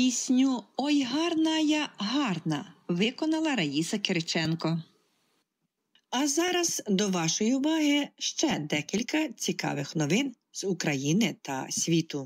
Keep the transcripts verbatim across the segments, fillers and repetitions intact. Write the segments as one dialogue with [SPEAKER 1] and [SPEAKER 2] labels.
[SPEAKER 1] Пісню «Ой, гарна я, гарна» виконала Раїса Кириченко. А зараз до вашої уваги ще декілька цікавих новин з України та світу.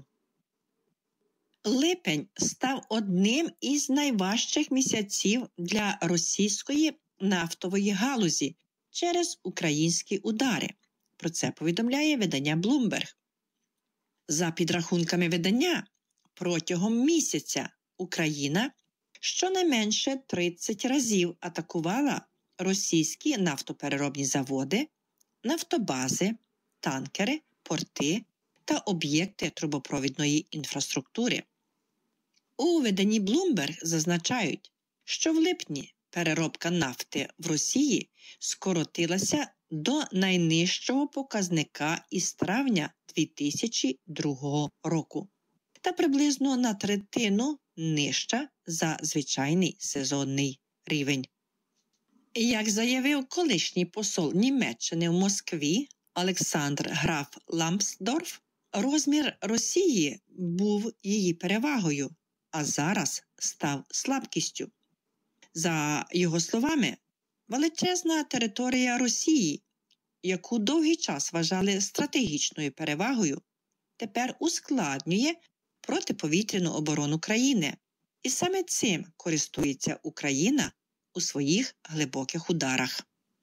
[SPEAKER 1] Липень став одним із найважчих місяців для російської нафтової галузі через українські удари. Про це повідомляє видання Bloomberg. За підрахунками видання, протягом місяця Україна щонайменше тридцять разів атакувала російські нафтопереробні заводи, нафтобази, танкери, порти та об'єкти трубопровідної інфраструктури. У виданні Bloomberg зазначають, що в липні переробка нафти в Росії скоротилася до найнижчого показника із травня дві тисячі другого року та приблизно на третину нижча за звичайний сезонний рівень. Як заявив колишній посол Німеччини в Москві Олександр Граф Ламсдорф, розмір Росії був її перевагою, а зараз став слабкістю. За його словами, величезна територія Росії, яку довгий час вважали стратегічною перевагою, тепер ускладнює протиповітряну оборону країни. І саме цим користується Україна у своїх глибоких ударах.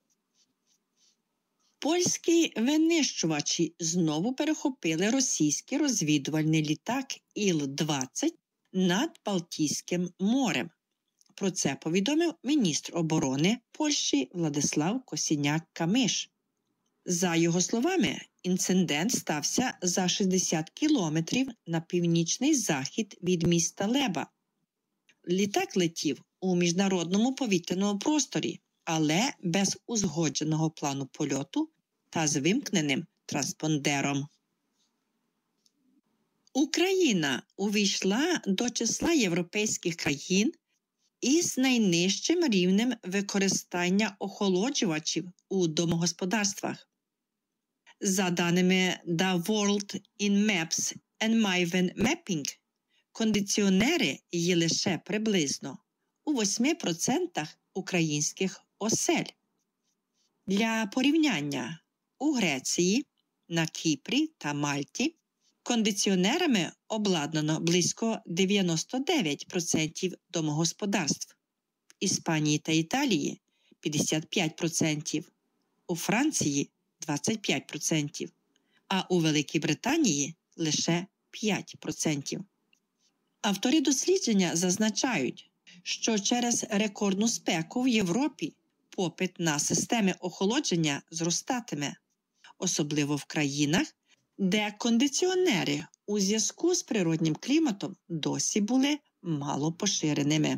[SPEAKER 1] Польські винищувачі знову перехопили російський розвідувальний літак Іл двадцять над Балтійським морем. Про це повідомив міністр оборони Польщі Владислав Косіняк-Камиш. За його словами, інцидент стався за шістдесят кілометрів на північний захід від міста Леба. Літак летів у міжнародному повітряному просторі, але без узгодженого плану польоту та з вимкненим транспондером. Україна увійшла до числа європейських країн із найнижчим рівнем використання охолоджувачів у домогосподарствах. За даними The World in Maps and Maven Mapping, кондиціонери є лише приблизно у восьми процентах українських осель. Для порівняння, у Греції, на Кіпрі та Мальті кондиціонерами обладнано близько дев'яносто дев'ять відсотків домогосподарств, в Іспанії та Італії – п'ятдесят п'ять відсотків, у Франції – двадцять п'ять відсотків, а у Великій Британії – лише п'ять відсотків. Автори дослідження зазначають, що через рекордну спеку в Європі попит на системи охолодження зростатиме, особливо в країнах, де кондиціонери у зв'язку з природнім кліматом досі були мало поширеними.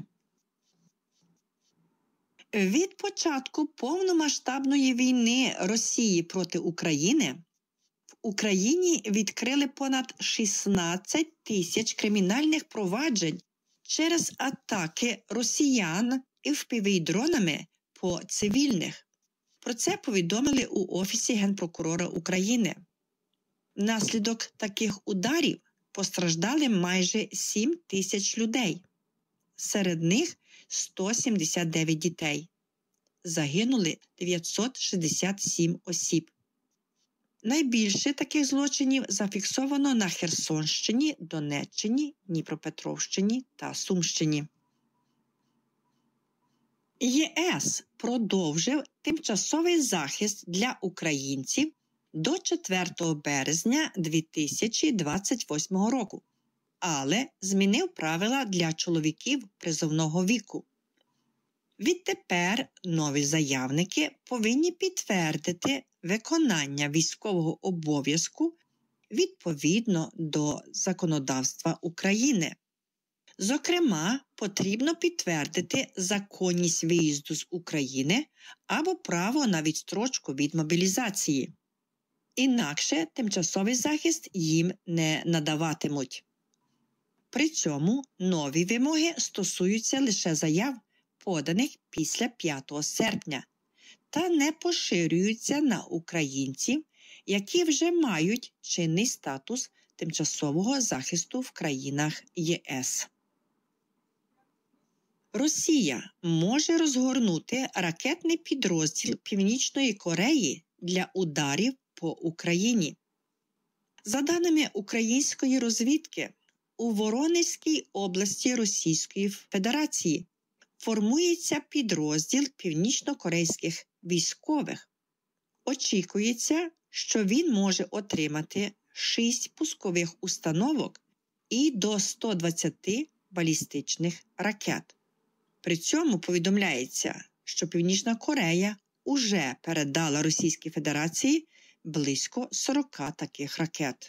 [SPEAKER 1] Від початку повномасштабної війни Росії проти України в Україні відкрили понад шістнадцять тисяч кримінальних проваджень через атаки росіян і еф пі ві-дронами по цивільних. Про це повідомили у Офісі Генпрокурора України. Внаслідок таких ударів постраждали майже сім тисяч людей. Серед них сто сімдесят дев'ять дітей. Загинули дев'ятсот шістдесят сім осіб. Найбільше таких злочинів зафіксовано на Херсонщині, Донеччині, Дніпропетровщині та Сумщині. ЄС продовжив тимчасовий захист для українців до четвертого березня дві тисячі двадцять восьмого року, але змінив правила для чоловіків призовного віку. Відтепер нові заявники повинні підтвердити виконання військового обов'язку відповідно до законодавства України. Зокрема, потрібно підтвердити законність виїзду з України або право на відстрочку від мобілізації. Інакше тимчасовий захист їм не надаватимуть. При цьому нові вимоги стосуються лише заяв, поданих після п'ятого серпня, та не поширюються на українців, які вже мають чинний статус тимчасового захисту в країнах ЄС. Росія може розгорнути ракетний підрозділ Північної Кореї для ударів по Україні. За даними української розвідки, у Воронезькій області Російської Федерації формується підрозділ північнокорейських військових. Очікується, що він може отримати шість пускових установок і до ста двадцяти балістичних ракет. При цьому повідомляється, що Північна Корея уже передала Російській Федерації близько сорока таких ракет.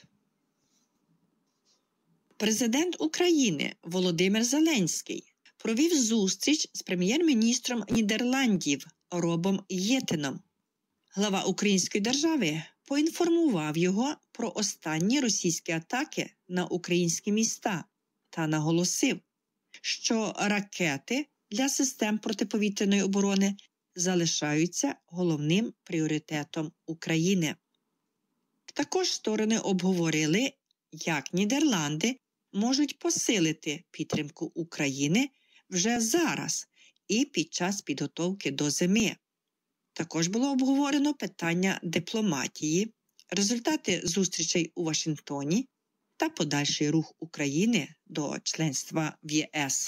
[SPEAKER 1] Президент України Володимир Зеленський провів зустріч з прем'єр-міністром Нідерландів Робом Єтеном. Глава української держави поінформував його про останні російські атаки на українські міста та наголосив, що ракети для систем протиповітряної оборони залишаються головним пріоритетом України. Також сторони обговорили, як Нідерланди можуть посилити підтримку України вже зараз і під час підготовки до зими. Також було обговорено питання дипломатії, результати зустрічей у Вашингтоні та подальший рух України до членства в ЄС.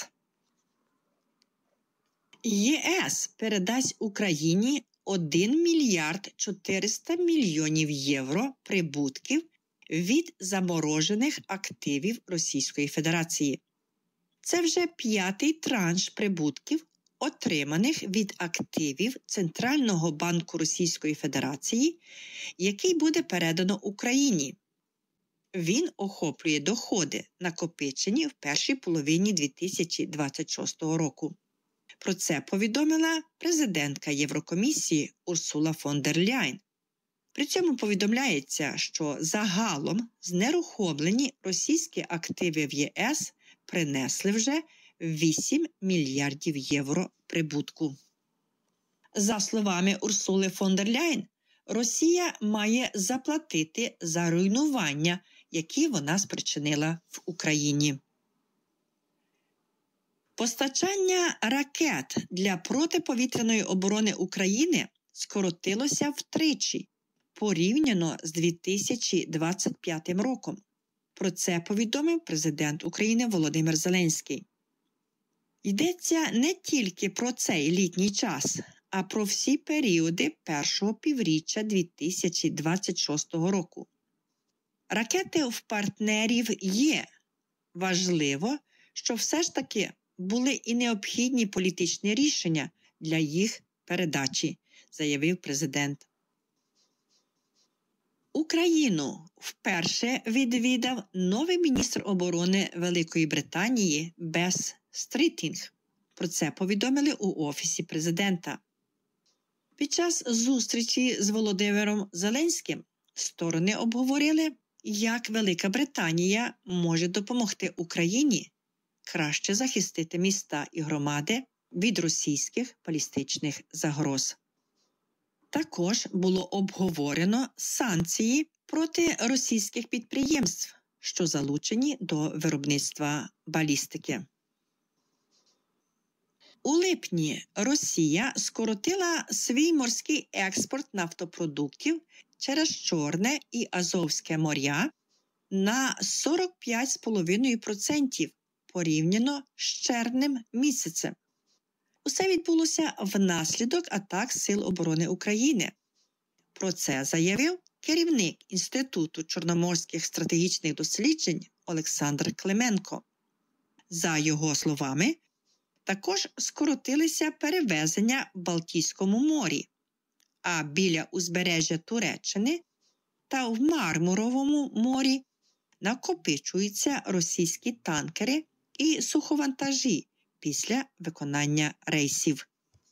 [SPEAKER 1] ЄС передасть Україні один мільярд чотириста мільйонів євро прибутків від заморожених активів Російської Федерації. Це вже п'ятий транш прибутків, отриманих від активів Центрального банку Російської Федерації, який буде передано Україні. Він охоплює доходи, накопичені в першій половині дві тисячі двадцять шостого року. Про це повідомила президентка Єврокомісії Урсула фон дер Ляйн. При цьому повідомляється, що загалом знерухомлені російські активи в ЄС принесли вже вісім мільярдів євро прибутку. За словами Урсули фон дер Ляйн, Росія має заплатити за руйнування, які вона спричинила в Україні. Постачання ракет для протиповітряної оборони України скоротилося втричі, порівняно з дві тисячі двадцять п'ятим роком. Про це повідомив президент України Володимир Зеленський. Йдеться не тільки про цей літній час, а про всі періоди першого півріччя дві тисячі двадцять шостого року. Ракети в партнерів є. Важливо, що все ж таки були і необхідні політичні рішення для їх передачі, заявив президент. Україну вперше відвідав новий міністр оборони Великої Британії Бес Стрітінг. Про це повідомили у Офісі президента. Під час зустрічі з Володимиром Зеленським сторони обговорили, як Велика Британія може допомогти Україні краще захистити міста і громади від російських балістичних загроз. Також було обговорено санкції проти російських підприємств, що залучені до виробництва балістики. У липні Росія скоротила свій морський експорт нафтопродуктів через Чорне і Азовське моря на сорок п'ять цілих п'ять десятих відсотка порівняно з червнем місяцем. Усе відбулося внаслідок атак Сил оборони України. Про це заявив керівник Інституту чорноморських стратегічних досліджень Олександр Клименко. За його словами, також скоротилися перевезення в Балтійському морі, а біля узбережжя Туреччини та в Мармуровому морі накопичуються російські танкери і суховантажі після виконання рейсів.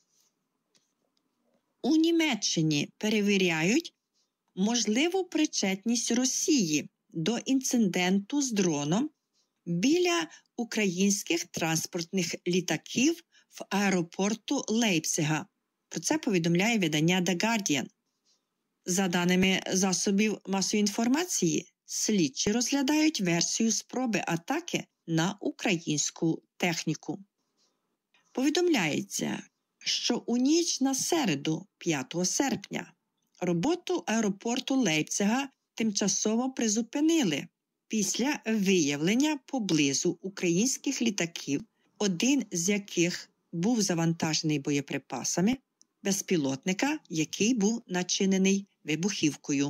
[SPEAKER 1] У Німеччині перевіряють можливу причетність Росії до інциденту з дроном біля українських транспортних літаків в аеропорту Лейпцига. Про це повідомляє видання The Guardian. За даними засобів масової інформації, слідчі розглядають версію спроби атаки на українську техніку. повідомляється, що у ніч на середу, п'ятого серпня, роботу аеропорту Лейпцига тимчасово призупинили після виявлення поблизу українських літаків, один з яких був завантажений боєприпасами, безпілотника, який був начинений вибухівкою.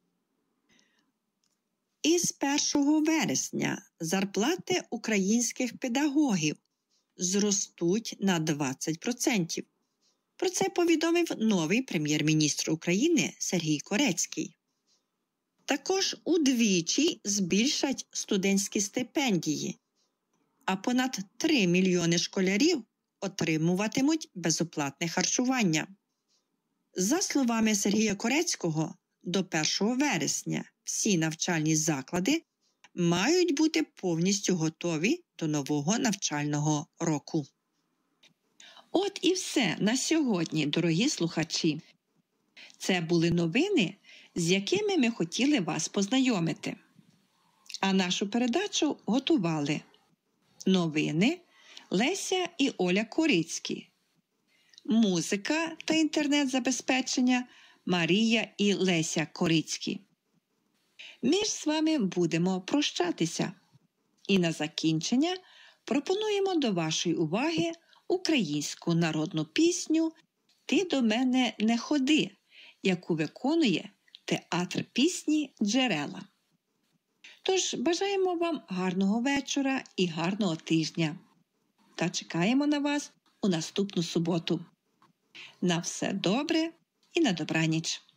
[SPEAKER 1] Із першого вересня зарплати українських педагогів зростуть на двадцять відсотків. Про це повідомив новий прем'єр-міністр України Сергій Корецький. Також удвічі збільшать студентські стипендії, а понад три мільйони школярів отримуватимуть безоплатне харчування. За словами Сергія Корецького, до першого вересня всі навчальні заклади мають бути повністю готові до нового навчального року. От і все на сьогодні, дорогі слухачі. Це були новини, з якими ми хотіли вас познайомити. А нашу передачу готували новини Леся і Оля Корицькі, музика та інтернет-забезпечення Марія і Леся Корицькі. Ми ж з вами будемо прощатися. І на закінчення пропонуємо до вашої уваги українську народну пісню «Ти до мене не ходи», яку виконує театр пісні «Джерела». Тож бажаємо вам гарного вечора і гарного тижня. Та чекаємо на вас у наступну суботу. На все добре і на добраніч.